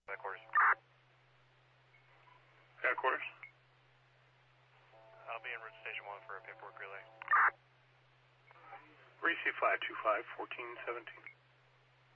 Headquarters. Headquarters. I'll be en route to Station 1 for a paperwork relay. Rec 525, 1417.